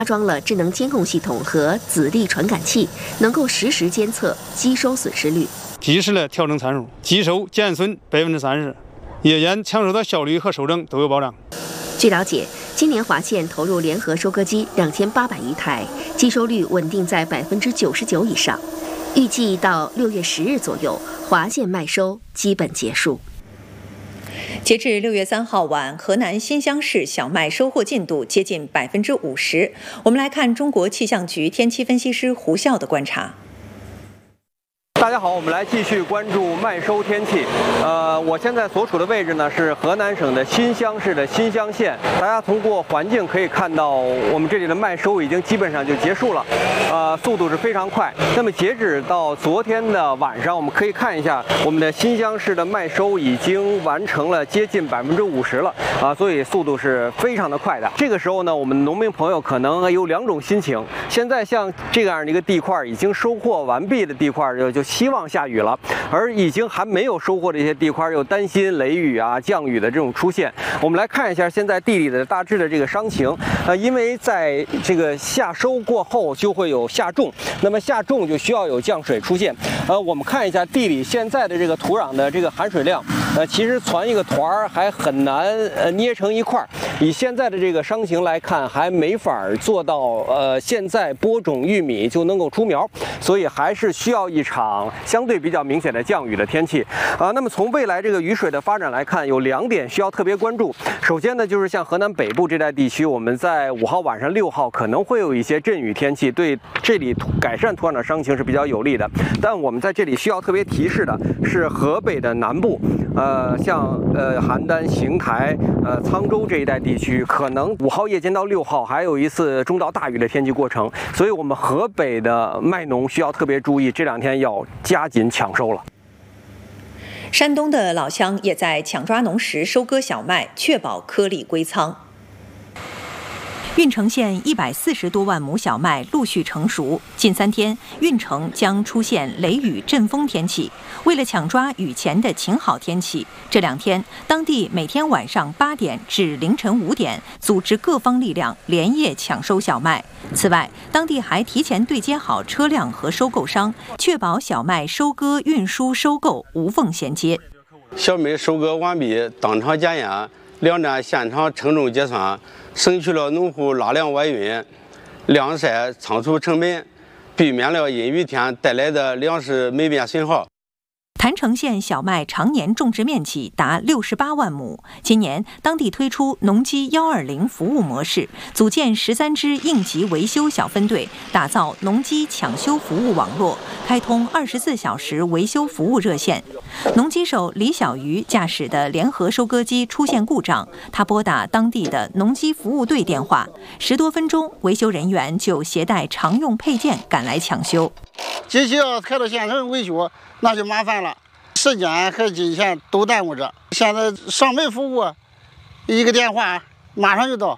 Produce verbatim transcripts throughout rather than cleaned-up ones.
加装了智能监控系统和子粒传感器，能够实时监测机收损失率， 及时的调整参数，机收减损百分之三十，夜间抢收的效率和收成都有保障。 据了解，今年华县投入联合收割机两千八百余台，机收率稳定在百分之九十九以上。预计到六月十日左右，华县麦收基本结束。 截至六月三号晚，河南新乡市小麦收获进度接近百分之五十。我们来看中国气象局天气分析师胡笑的观察。 大家好，我们来继续关注麦收天气。呃，我现在所处的位置呢是河南省的新乡市的新乡县。大家通过环境可以看到，我们这里的麦收已经基本上就结束了，呃，速度是非常快。那么截止到昨天的晚上，我们可以看一下，我们的新乡市的麦收已经完成了接近百分之五十了啊，所以速度是非常的快的。这个时候呢，我们农民朋友可能有两种心情。现在像这样的一个地块已经收获完毕的地块，就就希望下雨了，而已经还没有收获的一些地块又担心雷雨啊、降雨的这种出现。我们来看一下现在地里的大致的这个伤情。呃，因为在这个夏收过后就会有夏种，那么夏种就需要有降水出现。呃，我们看一下地里现在的这个土壤的这个含水量，呃，其实攒一个团儿还很难呃捏成一块儿。以现在的这个伤情来看，还没法做到呃现在播种玉米就能够出苗，所以还是需要一场相对比较明显的降雨的天气啊、呃。那么从未来这个雨水的发展来看，有两点需要特别关注。首先呢，就是像河南北部这带地区，我们在五号晚上、六号可能会有一些阵雨天气，对这里改善土壤的伤情是比较有利的。但我们在这里需要特别提示的是河北的南部，呃，像呃邯郸、邢台、呃沧州这一带地区，可能五号夜间到六号还有一次中到大雨的天气过程，所以我们河北的麦农需要特别注意，这两天要加紧抢收了。 山东的老乡也在抢抓农时收割小麦，确保颗粒归仓。运城县一百四十多万亩小麦陆续成熟，近三天，运城将出现雷雨阵风天气。为了抢抓雨前的晴好天气，这两天当地每天晚上八点至凌晨五点，组织各方力量连夜抢收小麦。此外，当地还提前对接好车辆和收购商，确保小麦收割、运输、收购无缝衔接。 小麦收割完毕，当场检验，两站现场称重结算，省去了农户拉粮外运、晾晒、仓储成本，避免了阴雨天带来的粮食霉变损耗。 郯城县小麦常年种植面积达六十八万亩，今年当地推出农机幺二零服务模式，组建十三支应急维修小分队，打造农机抢修服务网络，开通二十四小时维修服务热线。农机手李小鱼驾驶的联合收割机出现故障，他拨打当地的农机服务队电话，十多分钟，维修人员就携带常用配件赶来抢修。 机器要开到现场维修，那就麻烦了，时间和金钱都耽误着。现在上门服务，一个电话马上就到。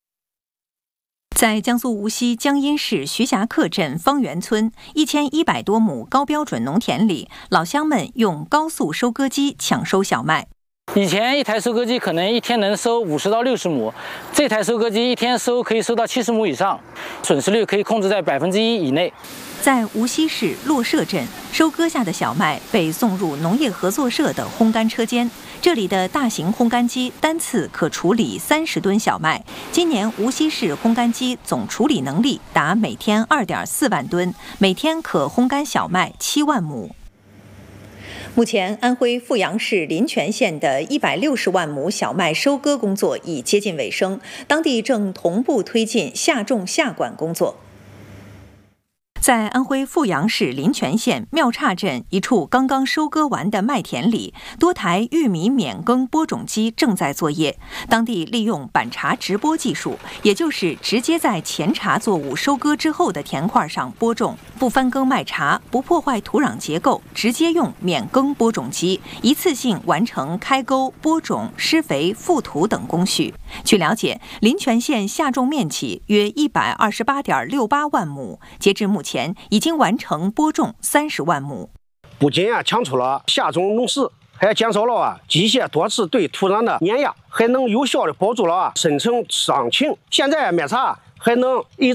在江苏无锡江阴市徐霞客镇方圆村一千一百多亩高标准农田里，老乡们用高速收割机抢收小麦。 以前一台收割机可能一天能收五十到六十亩，这台收割机一天收可以收到七十亩以上，损失率可以控制在百分之一以内。 在无锡市洛社镇，收割下的小麦被送入农业合作社的烘干车间。这里的大型烘干机单次可处理三十吨小麦。今年无锡市烘干机总处理能力达每天二点四万吨，每天可烘干小麦七万亩。目前，安徽阜阳市临泉县的一百六十万亩小麦收割工作已接近尾声，当地正同步推进夏种夏管工作。在安徽阜阳市临泉县庙岔镇一处刚刚收割完的麦田里，多台玉米免耕播种机正在作业。当地利用板茬直播技术，也就是直接在前茬作物收割之后的田块上播种，不翻耕麦茬，不破坏土壤结构，直接用免耕播种机一次性完成开沟、播种、施肥、覆土等工序。据了解，临泉县夏种面积约一百二十八点六八万亩，截至目前已经完成播种三十万亩。 不仅啊抢出了夏种农时，还减少了啊机械多次对土壤的碾压，还能有效的保住了啊深层伤情。现在麦茬还能一